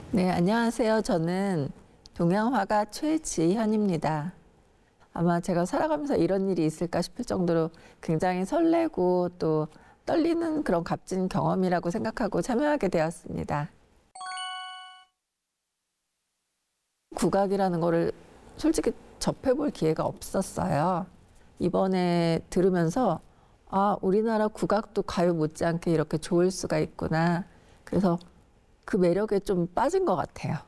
네, 안녕하세요. 저는 동양화가 최지현입니다. 아마 제가 살아가면서 이런 일이 있을까 싶을 정도로 굉장히 설레고 또 떨리는 그런 값진 경험이라고 생각하고 참여하게 되었습니다. 국악이라는 거를 솔직히 접해볼 기회가 없었어요. 이번에 들으면서 우리나라 국악도 가요 못지않게 이렇게 좋을 수가 있구나. 그래서 그 매력에 좀 빠진 것 같아요.